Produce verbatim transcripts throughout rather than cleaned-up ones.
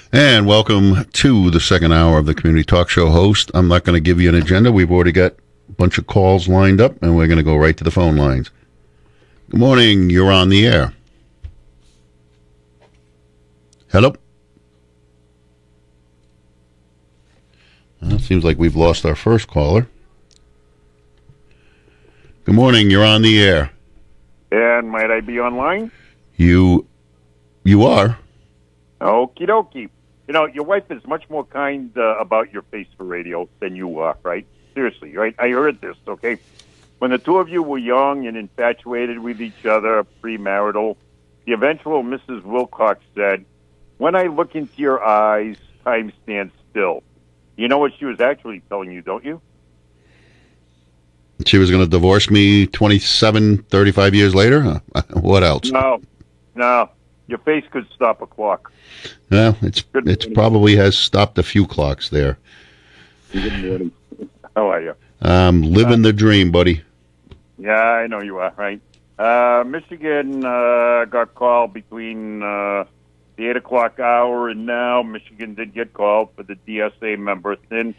And welcome to the second hour of the Community Talk Show host. I'm not going to give you an agenda. We've already got a bunch of calls lined up, and we're going to go right to the phone lines. Good morning. You're on the air. Hello? Well, it seems like we've lost our first caller. Good morning. You're on the air. And might I be online? You, you are. Okie dokie. You know, your wife is much more kind uh, about your face for radio than you are, right? Seriously, right? I heard this, okay? When the two of you were young and infatuated with each other, premarital, the eventual Missus Wilcox said, "When I look into your eyes, time stands still." You know what she was actually telling you, don't you? She was going to divorce me twenty-seven, thirty-five years later? Huh? What else? No, no. Your face could stop a clock. Well, it's Good it's morning. probably has stopped a few clocks there. Good morning. How are you? Um, living the dream, buddy. Yeah, I know you are, right? Uh, Michigan uh, got called between uh, the eight o'clock hour and now. Michigan did get called for the D S A member. Thin,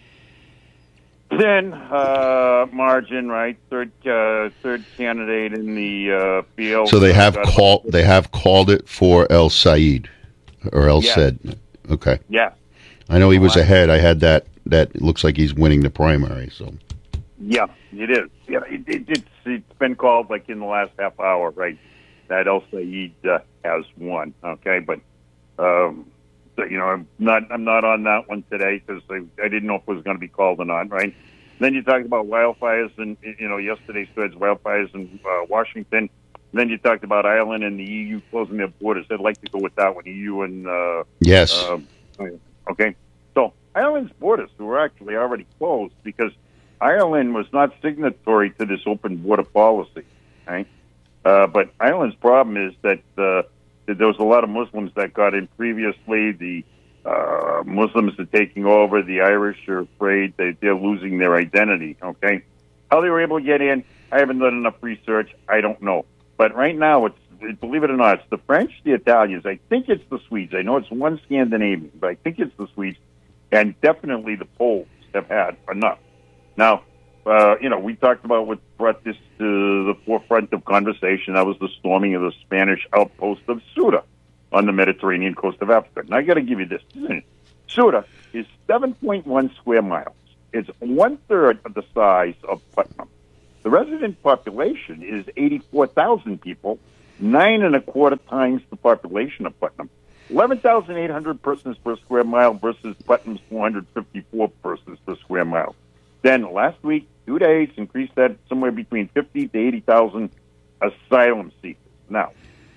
thin uh, margin, right? Third uh, third candidate in the uh, field. So they have Got called they have called it for El Said or El Yes. Said. Okay. Yeah, I know he was ahead. I had that. That it looks like he's winning the primary. So yeah, it is. Yeah, it, it, it's it's been called like in the last half hour, right? That El Said uh, has won. Okay, but. Um, So, you know, I'm not I'm not on that one today because I, I didn't know if it was going to be called or not, right? Then you talked about wildfires and, you know, yesterday's threads, wildfires in uh, Washington. Then you talked about Ireland and the E U closing their borders. I'd like to go with that one, E U and... Uh, yes, uh, okay. So Ireland's borders were actually already closed because Ireland was not signatory to this open border policy, right? Uh, but Ireland's problem is that... Uh, there was a lot of Muslims that got in previously. The uh, Muslims are taking over. The Irish are afraid that they're losing their identity, okay? How they were able to get in, I haven't done enough research. I don't know. But right now, it's believe it or not, it's the French, the Italians. I think it's the Swedes. I know it's one Scandinavian, but I think it's the Swedes. And definitely the Poles have had enough. Now, Uh, you know, we talked about what brought this to the forefront of conversation. That was the storming of the Spanish outpost of Ceuta on the Mediterranean coast of Africa. Now, I got to give you this. Ceuta is seven point one square miles. It's one-third of the size of Putnam. The resident population is eighty-four thousand people, nine and a quarter times the population of Putnam. eleven thousand eight hundred persons per square mile versus Putnam's four hundred fifty-four persons per square mile. Then last week, two days, increased that somewhere between fifty to eighty thousand asylum seekers. Now,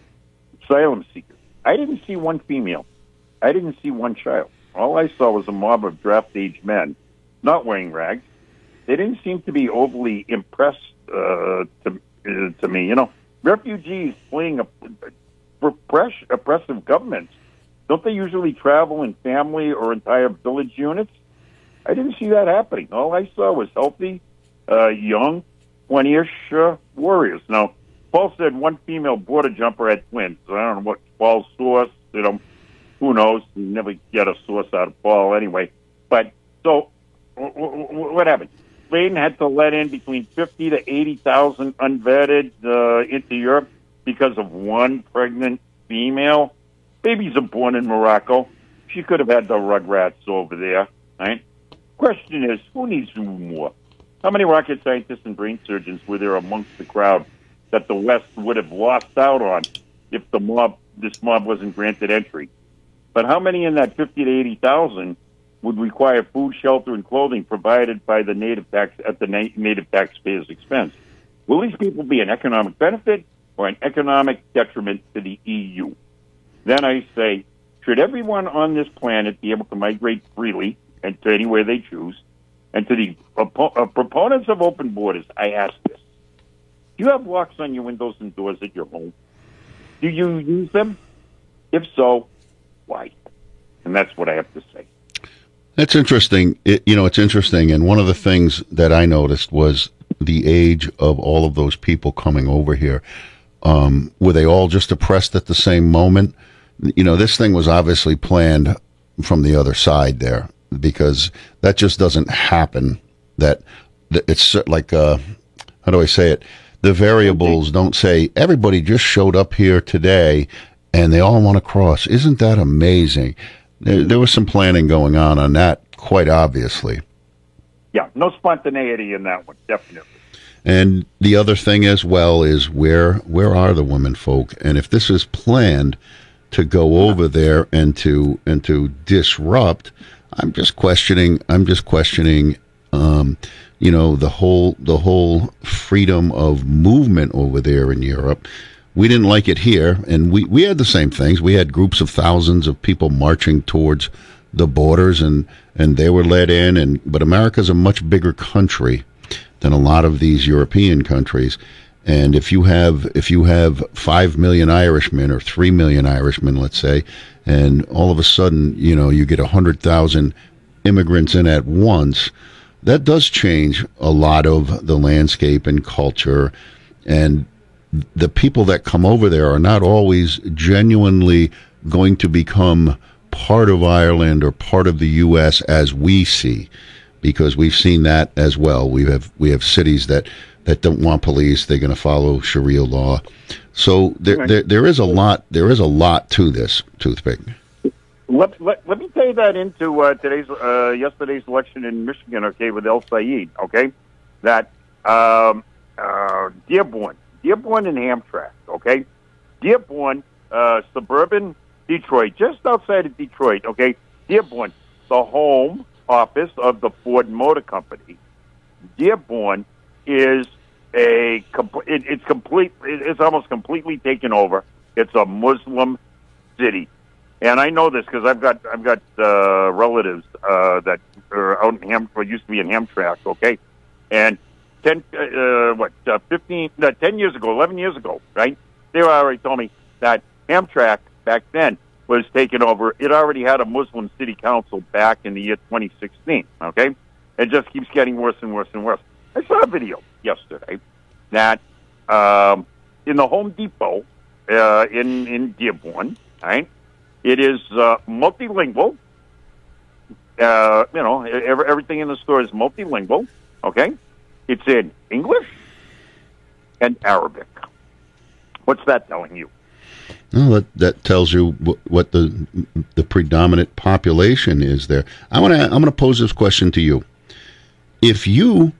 asylum seekers. I didn't see one female. I didn't see one child. All I saw was a mob of draft-age men, not wearing rags. They didn't seem to be overly impressed uh, to, uh, to me. You know, refugees fleeing a, oppress, oppressive governments, don't they usually travel in family or entire village units? I didn't see that happening. All I saw was healthy, uh, young, twenty-ish uh, warriors. Now, Paul said one female border jumper had twins. So I don't know what Paul's source, you know, who knows? You never get a source out of Paul anyway. But, so, w- w- what happened? Spain had to let in between fifty to eighty thousand unvetted uh, into Europe because of one pregnant female. Babies are born in Morocco. She could have had the Rugrats over there, right? Question is, who needs more? How many rocket scientists and brain surgeons were there amongst the crowd that the West would have lost out on if the mob, this mob wasn't granted entry? But how many in that fifty to eighty thousand would require food, shelter, and clothing provided by the native tax at the na- native taxpayers' expense? Will these people be an economic benefit or an economic detriment to the E U? Then I say, should everyone on this planet be able to migrate freely and to anywhere they choose? And to the oppo- uh, proponents of open borders, I ask this. Do you have locks on your windows and doors at your home? Do you use them? If so, why? And that's what I have to say. That's interesting. It, you know, it's interesting. And one of the things that I noticed was the age of all of those people coming over here. Um, were they all just oppressed at the same moment? You know, this thing was obviously planned from the other side there, because that just doesn't happen. That, that it's like, uh, how do I say it? The variables don't say everybody just showed up here today and they all want to cross. Isn't that amazing? There, there was some planning going on on that, quite obviously. Yeah, no spontaneity in that one, definitely. And the other thing as well is where where are the women folk? And if this is planned to go over there and to and to disrupt, I'm just questioning. I'm just questioning. Um, you know, the whole the whole freedom of movement over there in Europe. We didn't like it here, and we, we had the same things. We had groups of thousands of people marching towards the borders, and, and they were let in. And but America's a much bigger country than a lot of these European countries. And if you have if you have five million Irishmen or three million Irishmen, let's say, and all of a sudden, you know, you get a hundred thousand immigrants in at once, that does change a lot of the landscape and culture. And the people that come over there are not always genuinely going to become part of Ireland or part of the U S as we see, because we've seen that as well. We have we have cities that, that don't want police; they're going to follow Sharia law. So there, right. there there is a lot there is a lot to this, Toothpick. Let, let, let me take that into uh, today's uh, yesterday's election in Michigan. Okay, with El Sayed. Okay, that um, uh, Dearborn. Dearborn and Hamtramck, okay? Dearborn, uh, suburban Detroit, just outside of Detroit, okay? Dearborn, the home office of the Ford Motor Company. Dearborn is a, it, it's complete, it's almost completely taken over. It's a Muslim city. And I know this because I've got, I've got, uh, relatives, uh, that are out in Ham, or used to be in Hamtramck, okay? And Ten, uh, what, uh, fifteen, uh, ten years ago, eleven years ago, right? They already told me that Hamtramck back then was taken over. It already had a Muslim city council back in the year twenty sixteen, okay? It just keeps getting worse and worse and worse. I saw a video yesterday that um, in the Home Depot uh, in, in Dearborn, right? It is uh, multilingual. Uh, you know, every, everything in the store is multilingual, okay? It's in English and Arabic. What's that telling you? Well, that, that tells you w- what the the predominant population is there. I want to. I'm going to pose this question to you. If you,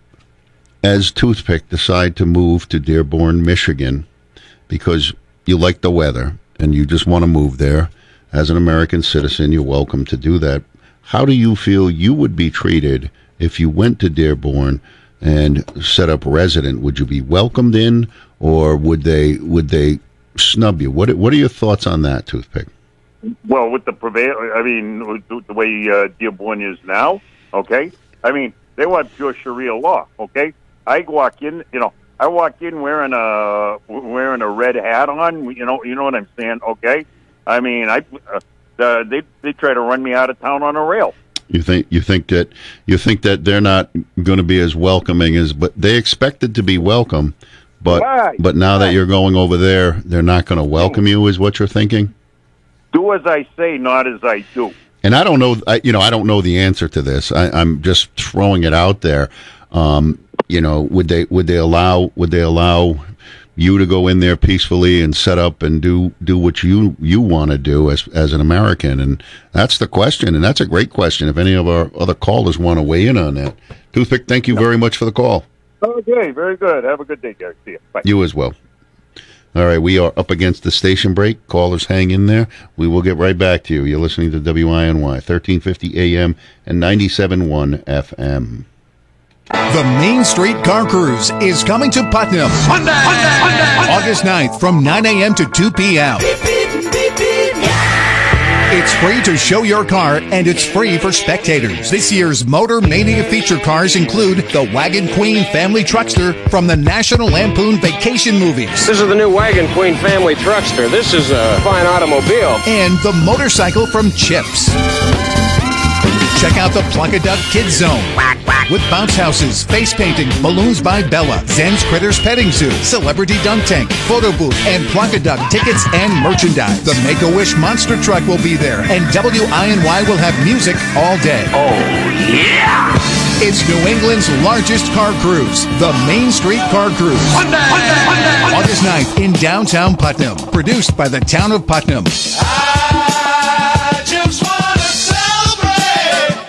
as Toothpick, decide to move to Dearborn, Michigan, because you like the weather and you just want to move there, as an American citizen, you're welcome to do that. How do you feel you would be treated if you went to Dearborn and set up resident? Would you be welcomed in, or would they would they snub you? What What are your thoughts on that, Toothpick? Well, with the prevail, I mean, the way uh, Dearborn is now, okay. I mean, they want pure Sharia law, okay. I walk in, you know, I walk in wearing a wearing a red hat on, you know, you know what I'm saying, okay. I mean, I uh, uh, they they try to run me out of town on a rail. You think you think that you think that they're not going to be as welcoming as, but they expected to be welcome, but right. but now right. that you're going over there, they're not going to welcome you, is what you're thinking? Do as I say, not as I do. And I don't know, I, you know, I don't know the answer to this. I, I'm just throwing it out there. Um, you know, would they would they allow would they allow you to go in there peacefully and set up and do, do what you, you want to do as, as an American? And that's the question. And that's a great question. If any of our other callers want to weigh in on that. Toothpick, thank you very much for the call. Okay, very good. Have a good day, Gary. See you. Bye. You as well. All right, we are up against the station break. Callers, hang in there. We will get right back to you. You're listening to W I N Y, thirteen fifty A M and ninety-seven point one F M. The Main Street Car Cruise is coming to Putnam. Hyundai, Hyundai, Hyundai. August ninth from nine a.m. to two p.m. Beep, beep, beep, beep. Yeah! It's free to show your car, and it's free for spectators. This year's Motor Mania feature cars include the Wagon Queen Family Truckster from the National Lampoon Vacation movies. This is the new Wagon Queen Family Truckster. This is a fine automobile. And the motorcycle from Chips. Check out the Plunkaduck Kids Zone with bounce houses, face painting, balloons by Bella, Zen's Critters Petting Zoo, Celebrity Dunk Tank, photo booth, and Plunkaduck tickets and merchandise. The Make-A-Wish Monster Truck will be there, and W I N Y will have music all day. Oh, yeah! It's New England's largest car cruise, the Main Street Car Cruise. Hyundai, Hyundai, Hyundai. August ninth in downtown Putnam. Produced by the town of Putnam. I just want to celebrate.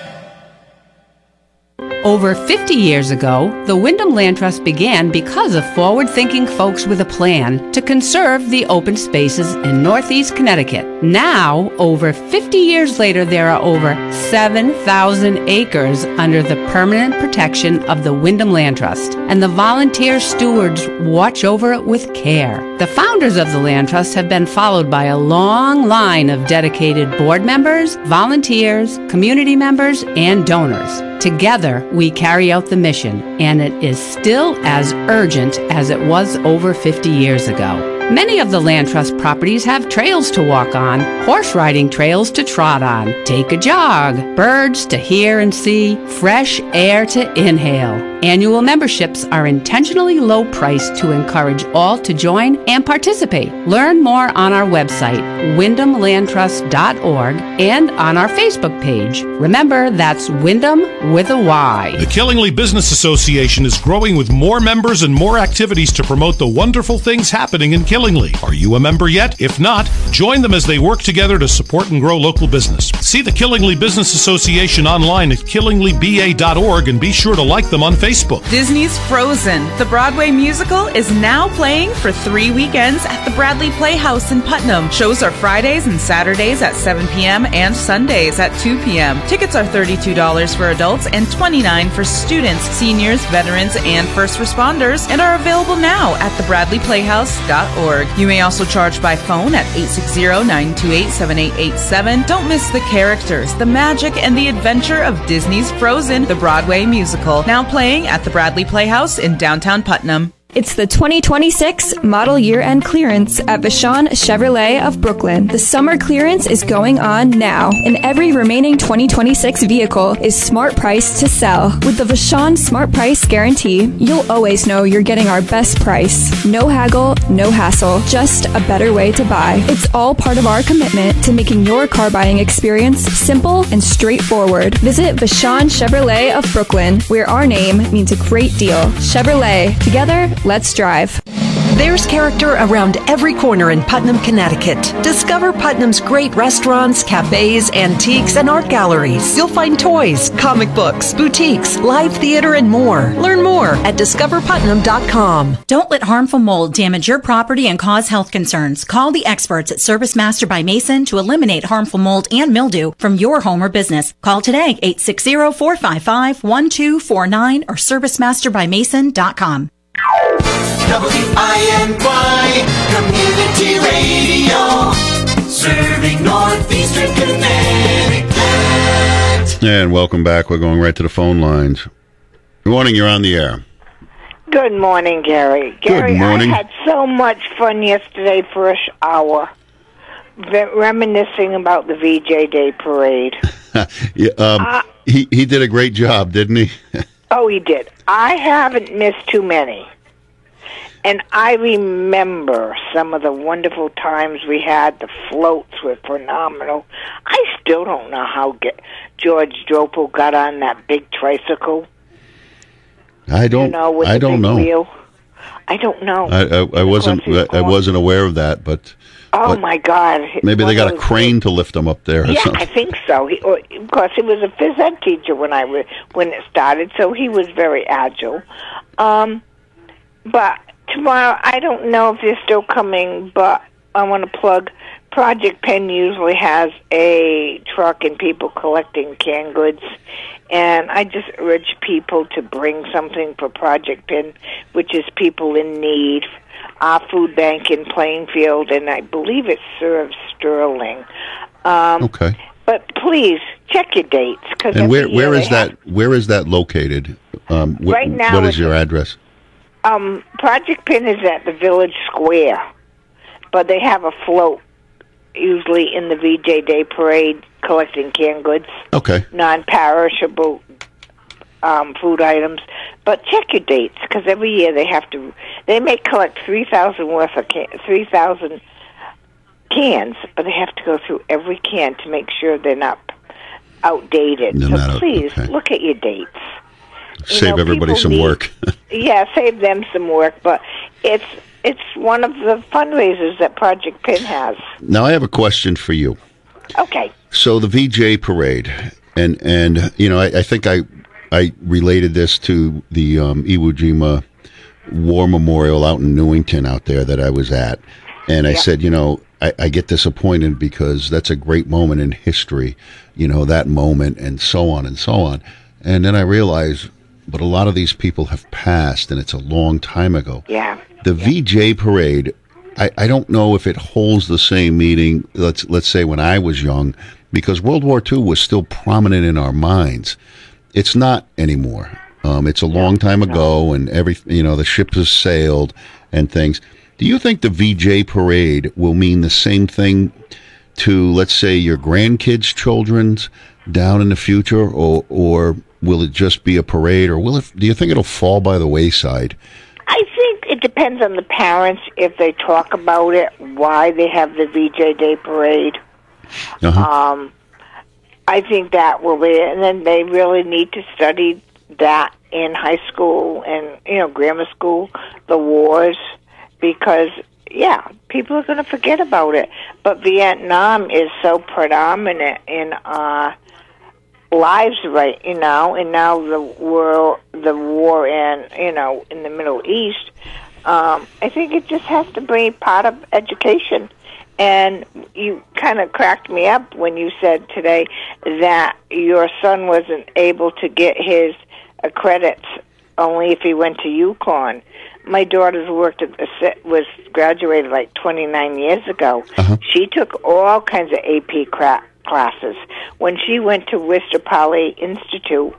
Over fifty years ago, the Wyndham Land Trust began because of forward-thinking folks with a plan to conserve the open spaces in Northeast Connecticut. Now, over fifty years later, there are over seven thousand acres under the permanent protection of the Wyndham Land Trust, and the volunteer stewards watch over it with care. The founders of the Land Trust have been followed by a long line of dedicated board members, volunteers, community members, and donors. Together, we carry out the mission, and it is still as urgent as it was over fifty years ago. Many of the Land Trust properties have trails to walk on, horse riding trails to trot on, take a jog, birds to hear and see, fresh air to inhale. Annual memberships are intentionally low priced to encourage all to join and participate. Learn more on our website, wyndham land trust dot org, and on our Facebook page. Remember, that's Wyndham with a Y. The Killingly Business Association is growing with more members and more activities to promote the wonderful things happening in Killingly. Are you a member yet? If not, join them as they work together to support and grow local business. See the Killingly Business Association online at killingly b a dot org and be sure to like them on Facebook. Disney's Frozen, the Broadway musical, is now playing for three weekends at the Bradley Playhouse in Putnam. Shows are Fridays and Saturdays at seven p.m. and Sundays at two p.m. Tickets are thirty-two dollars for adults and twenty-nine dollars for students, seniors, veterans, and first responders, and are available now at the bradley playhouse dot org. You may also charge by phone at eight six zero, nine two eight, seven eight eight seven. Don't miss the characters, the magic, and the adventure of Disney's Frozen, the Broadway musical, now playing at the Bradley Playhouse in downtown Putnam. It's the twenty twenty-six model year-end clearance at Vashon Chevrolet of Brooklyn. The summer clearance is going on now, and every remaining twenty twenty-six vehicle is smart price to sell. With the Vashon Smart Price Guarantee, you'll always know you're getting our best price. No haggle, no hassle, just a better way to buy. It's all part of our commitment to making your car buying experience simple and straightforward. Visit Vashon Chevrolet of Brooklyn, where our name means a great deal. Chevrolet. Together, let's drive. There's character around every corner in Putnam, Connecticut. Discover Putnam's great restaurants, cafes, antiques, and art galleries. You'll find toys, comic books, boutiques, live theater, and more. Learn more at discover putnam dot com. Don't let harmful mold damage your property and cause health concerns. Call the experts at Service Master by Mason to eliminate harmful mold and mildew from your home or business. Call today, eight six zero, four five five, one two four nine or service master by mason dot com. W I N Y Community Radio, serving Northeastern Connecticut. And welcome back. We're going right to the phone lines. Good morning. You're on the air. Good morning, Gary. Gary, Good morning. I had so much fun yesterday for an hour, re- reminiscing about the V J Day parade. yeah, um, uh, he he did a great job, didn't he? Oh, he did. I haven't missed too many. And I remember some of the wonderful times we had. The floats were phenomenal. I still don't know how get, George Dropel got on that big tricycle. I don't. You know, with I the don't big know. Wheel. I don't know. I, I, I wasn't. I, I wasn't aware of that, but. Oh but my God! Maybe they got a those, crane to lift them up there. Or yeah, something. I think so. He, or, of course, he was a phys ed teacher when I re- when it started, so he was very agile. Um, but tomorrow, I don't know if they're still coming, but I want to plug. Project Pen usually has a truck and people collecting canned goods, and I just urge people to bring something for Project Pen, which is people in need. Our food bank in Plainfield, and I believe it serves Sterling. Um, okay. But please check your dates. Cause and where year where is have, that? Where is that located? Um, wh- right now, what is your address? Um, Project Pen is at the Village Square, but they have a float usually in the V J Day Parade collecting canned goods, Okay. non-perishable um, food items. But check your dates, because every year they have to. They may collect three thousand worth of can, three thousand cans, but they have to go through every can to make sure they're not outdated. They're so not out- please okay. look at your dates. You Save know, everybody people some need- work. Yeah, save them some work, but it's it's one of the fundraisers that Project Pin has. Now, I have a question for you. Okay. So the V J parade, and and you know, I, I think I I related this to the um, Iwo Jima War Memorial out in Newington out there that I was at, and I Yep. said, you know, I, I get disappointed because that's a great moment in history, you know, that moment, and so on and so on, and then I realized, but a lot of these people have passed, and it's a long time ago. Yeah. The V J parade, I, I don't know if it holds the same meaning, let's let's say when I was young, because World War Two was still prominent in our minds. It's not anymore. Um, it's a long time ago, and every you know the ship has sailed and things. Do you think the V J parade will mean the same thing to, let's say, your grandkids' children's down in the future, or or will it just be a parade, or will it? Do you think it'll fall by the wayside? I think it depends on the parents if they talk about it, why they have the V J Day Parade. Uh-huh. Um, I think that will be, and then they really need to study that in high school and you know grammar school, the wars, because yeah, people are going to forget about it. But Vietnam is so predominant in our lives right you know, and now the world, the war, in you know in the Middle East. Um, I think it just has to be part of education. And you kind of cracked me up when you said today that your son wasn't able to get his uh, credits only if he went to UConn. My daughter's worked at the se- was graduated like twenty-nine years ago. Uh-huh. She took all kinds of A P cra- classes. When she went to Worcester Poly Institute,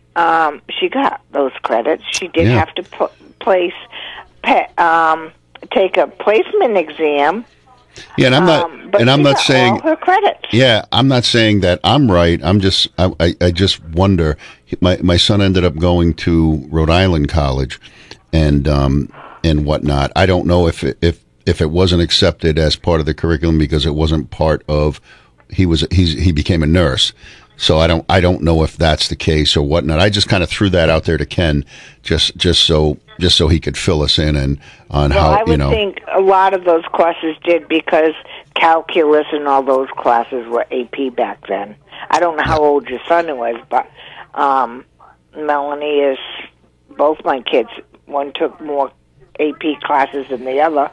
um, she got those credits. She did Yeah. have to put, place, pe- um, take a placement exam. Yeah, and I'm not, Um, but and I'm she not got saying all her credits. Yeah, I'm not saying that I'm right. I'm just, I, I, I just wonder. My my son ended up going to Rhode Island College, and um and whatnot. I don't know if it, if if it wasn't accepted as part of the curriculum because it wasn't part of. He was he's he became a nurse, so I don't I don't know if that's the case or whatnot. I just kind of threw that out there to Ken, just just so just so he could fill us in and on Well, how I would you know. think a lot of those courses did because calculus and all those classes were A P back then. I don't know how old your son was, but um, Melanie is, both my kids, one took more A P classes than the other.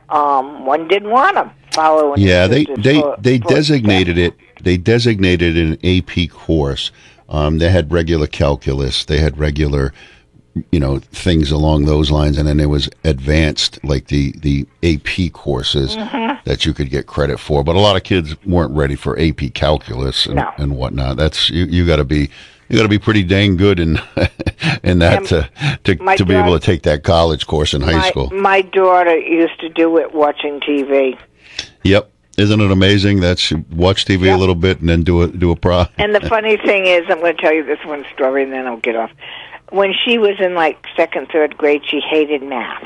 Um, one didn't want to follow. in Yeah, they his they foot- they footsteps. designated it. They designated an A P course. Um, they had regular calculus. They had regular, you know, things along those lines, and then there was advanced, like the the A P courses Mhm. that you could get credit for. But a lot of kids weren't ready for A P calculus and, No. and whatnot. That's you. You got to be. You got to be pretty dang good in in that to to, my to be able daughter- to take that college course in high my, school. My daughter used to do it watching T V. Yep. Isn't it amazing that you watch T V a little bit and then do a do a pro? And the funny thing is, I'm going to tell you this one story, and then I'll get off. When she was in like second, third grade, she hated math.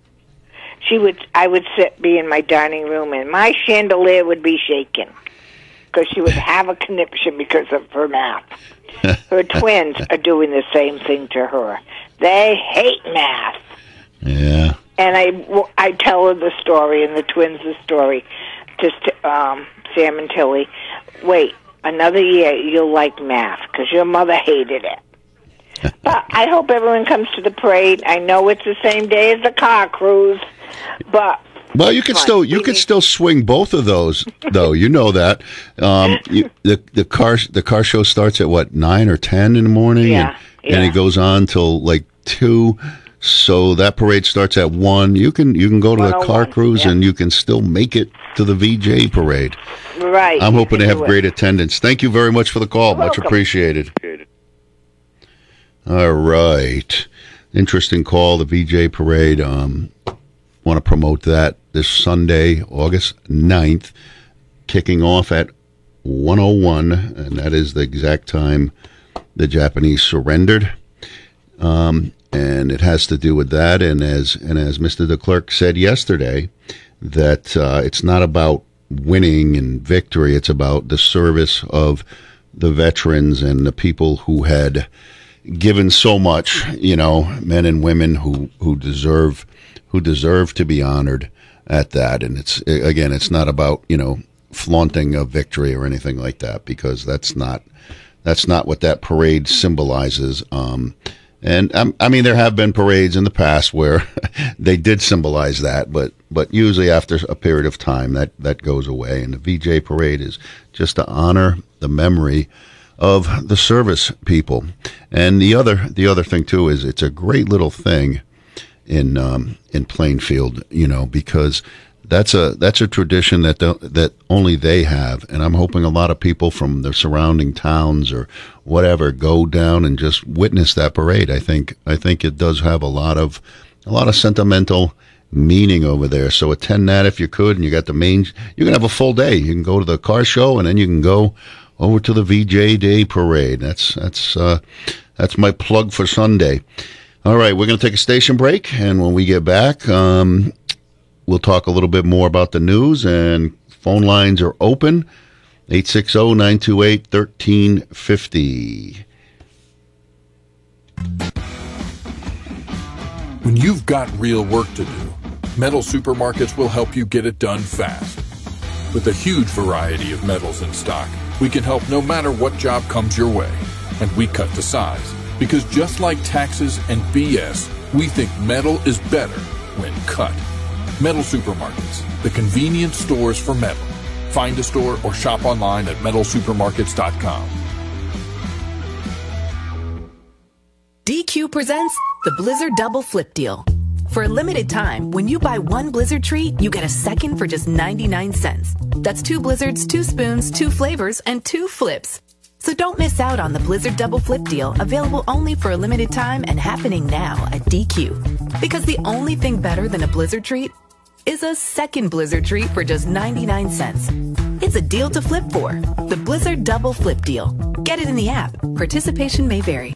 She would, I would sit, be in my dining room, and my chandelier would be shaking because she would have a conniption because of her math. Her twins are doing the same thing to her. They hate math. Yeah. And I, I tell her the story, and the twins the story, just um, Sam and Tilly. Wait, another year you'll like math because your mother hated it. But I hope everyone comes to the parade. I know it's the same day as the car cruise, but Well, you could fun. still you could still swing both of those, though. You know that. Um, you, the the car the car show starts at what, nine or ten in the morning, Yeah, and, and yeah. it goes on till like two. So that parade starts at one. You can you can go to the car one oh one, cruise yeah. and you can still make it to the V J parade. right. I'm you hoping to can have do it. great attendance. Thank you very much for the call. You're Much welcome. appreciated. All right. Interesting call, the V J parade. Um, want to promote that this Sunday, August ninth, kicking off at one oh one, and that is the exact time the Japanese surrendered. Um, and it has to do with that. And as and as Mister de Klerk said yesterday, that uh, it's not about winning and victory. It's about the service of the veterans and the people who had given so much, you know, men and women who, who deserve who deserve to be honored at that. And it's, again, it's not about, you know, flaunting a victory or anything like that, because that's not that's not what that parade symbolizes. Um, and um, I mean, there have been parades in the past where they did symbolize that, but but usually after a period of time that that goes away. And the V J parade is just to honor the memory of the service people. And the other the other thing too is it's a great little thing in um, in Plainfield, you know, because that's a that's a tradition that the, that only they have, and I'm hoping a lot of people from the surrounding towns or whatever go down and just witness that parade. I think I think it does have a lot of a lot of sentimental meaning over there. So attend that if you could, and you got the main. You can have a full day. You can go to the car show, and then you can go over to the V J Day parade. That's that's uh, that's my plug for Sunday. All right, we're going to take a station break, and when we get back, um, we'll talk a little bit more about the news, and phone lines are open, eight six zero, nine two eight, one three five zero. When you've got real work to do, Metal Supermarkets will help you get it done fast. With a huge variety of metals in stock, we can help no matter what job comes your way, and we cut to size. Because just like taxes and B S, we think metal is better when cut. Metal Supermarkets, the convenient stores for metal. Find a store or shop online at metal supermarkets dot com. D Q presents the Blizzard Double Flip Deal. For a limited time, when you buy one Blizzard treat, you get a second for just ninety-nine cents. That's two Blizzards, two spoons, two flavors, and two flips. So don't miss out on the Blizzard Double Flip Deal, available only for a limited time and happening now at D Q. Because the only thing better than a Blizzard treat is a second Blizzard treat for just ninety-nine cents. It's a deal to flip for. The Blizzard Double Flip Deal. Get it in the app. Participation may vary.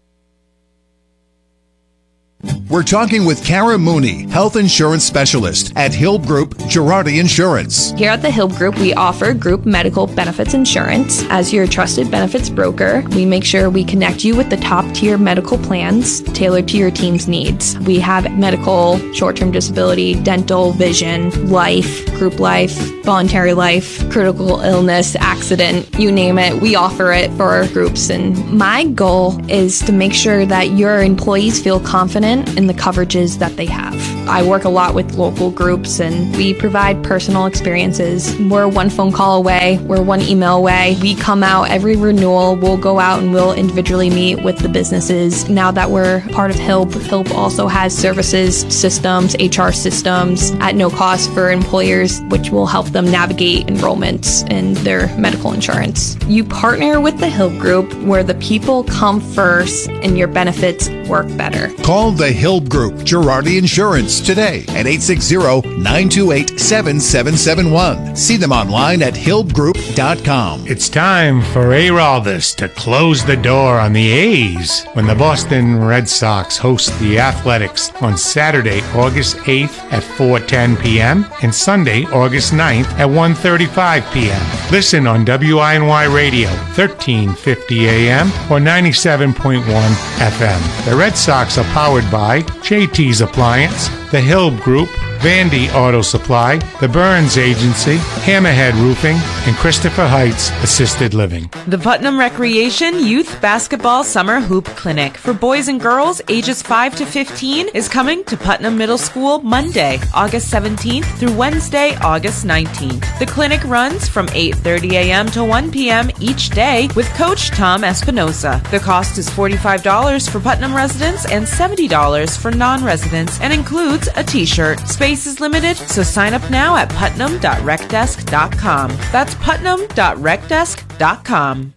We're talking with Kara Mooney, health insurance specialist at Hilb Group Girardi Insurance. Here at the Hilb Group, we offer group medical benefits insurance. As your trusted benefits broker, we make sure we connect you with the top-tier medical plans tailored to your team's needs. We have medical, short-term disability, dental, vision, life, group life, voluntary life, critical illness, accident, you name it. We offer it for our groups. And my goal is to make sure that your employees feel confident in the coverages that they have. I work a lot with local groups, and we provide personal experiences. We're one phone call away. We're one email away. We come out every renewal. We'll go out and we'll individually meet with the businesses. Now that we're part of Hilb, Hilb also has services, systems, H R systems at no cost for employers, which will help them navigate enrollments in their medical insurance. You partner with the Hilb Group, where the people come first and your benefits work better. Call the Hilb Group Girardi Insurance today at eight six zero, nine two eight, seven seven seven one. See them online at hilb group dot com. It's time for A-Raldus to close the door on the A's when the Boston Red Sox host the Athletics on Saturday, August eighth at four ten p.m. and Sunday, August ninth at one thirty-five p.m. Listen on W I N Y Radio, thirteen fifty a.m. or ninety-seven point one F M. The Red Sox are powered by J T's Appliance, the Hilb Group, Vandy Auto Supply, the Burns Agency, Hammerhead Roofing, and Christopher Heights Assisted Living. The Putnam Recreation Youth Basketball Summer Hoop Clinic for boys and girls ages five to fifteen is coming to Putnam Middle School Monday, August seventeenth through Wednesday, August nineteenth. The clinic runs from eight thirty a.m. to one p.m. each day with Coach Tom Espinosa. The cost is forty-five dollars for Putnam residents and seventy dollars for non-residents and includes a t-shirt. Space is limited, so sign up now at putnam dot rec desk dot com. That's putnam dot rec desk dot com.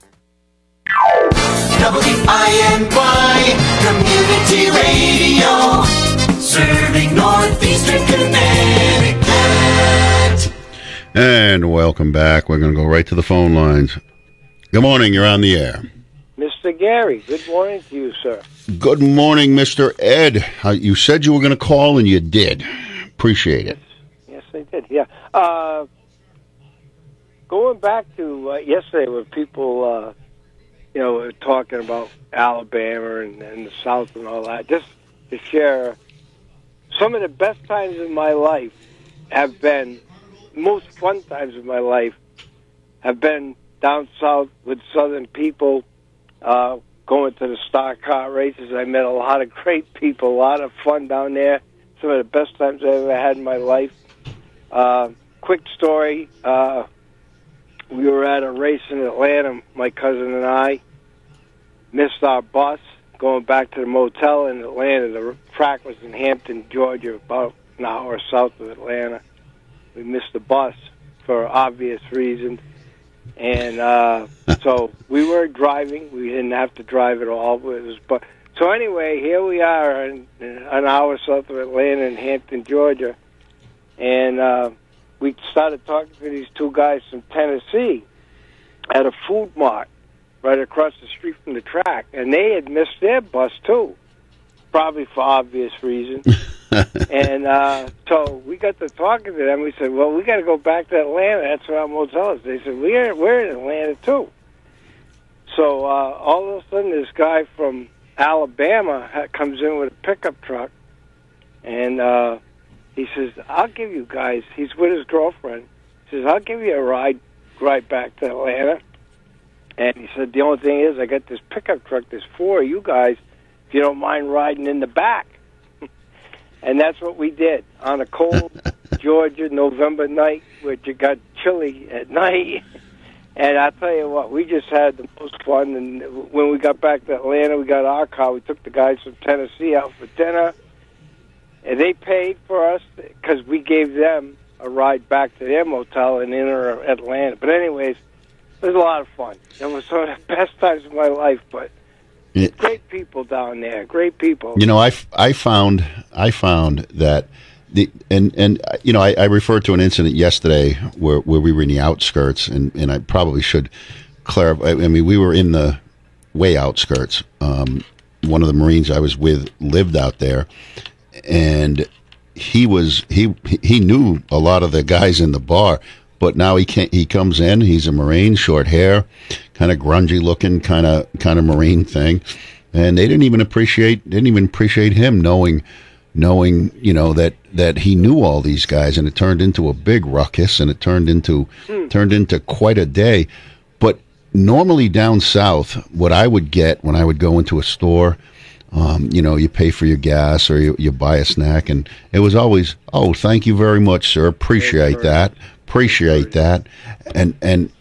W I N Y Community Radio, serving Northeastern Connecticut. And welcome back. We're going to go right to the phone lines. Good morning. You're on the air. Mister Gary, good morning to you, sir. Good morning, Mister Ed. Uh, you said you were going to call, and you did. Appreciate it. Yes, I did, yeah. Uh, going back to uh, yesterday when people, uh, you know, were talking about Alabama and, and the South and all that, just to share, some of the best times in my life have been, most fun times of my life have been down south with Southern people, uh, going to the stock car races. I met a lot of great people, a lot of fun down there. Some of the best times I ever had in my life. Uh, quick story, uh, we were at a race in Atlanta, my cousin and I missed our bus going back to the motel in Atlanta. The track was in Hampton, Georgia, about an hour south of Atlanta. We missed the bus for obvious reasons. And uh, so we were driving. We didn't have to drive at all. It was, but, so anyway, here we are in, in an hour south of Atlanta in Hampton, Georgia. And uh, we started talking to these two guys from Tennessee at a food mart right across the street from the track. And they had missed their bus, too, probably for obvious reasons. And uh, so we got to talking to them. We said, well, we got to go back to Atlanta. That's where our motel is. They said, we're, we're in Atlanta, too. So uh, all of a sudden, this guy from Alabama ha- comes in with a pickup truck, and uh, he says, I'll give you guys, he's with his girlfriend, he says, I'll give you a ride, ride back to Atlanta. And he said, the only thing is, I got this pickup truck, there's four of you guys, if you don't mind riding in the back. And that's what we did on a cold Georgia November night, where it got chilly at night. And I tell you what, we just had the most fun. And when we got back to Atlanta, we got our car. We took the guys from Tennessee out for dinner, and they paid for us because we gave them a ride back to their motel in inner Atlanta. But anyways, it was a lot of fun. It was some of the best times of my life, but. It, great people down there. Great people. You know, I, I found I found that the and and you know I, I referred to an incident yesterday where, where we were in the outskirts, and, and I probably should clarify. I mean, we were in the way outskirts. Um, one of the Marines I was with lived out there, and he was he he knew a lot of the guys in the bar. But now he can't. He comes in. He's a Marine, short hair, kind of grungy looking, kind of kind of Marine thing, and they didn't even appreciate didn't even appreciate him knowing, knowing you know that, that he knew all these guys, and it turned into a big ruckus, and it turned into mm. turned into quite a day. But normally down south, what I would get when I would go into a store, um, you know, you pay for your gas or you, you buy a snack, and it was always, oh, thank you very much, sir, appreciate that. Appreciate that, and and